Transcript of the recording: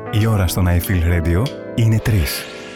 Η ώρα στο I Feel Radio είναι 3.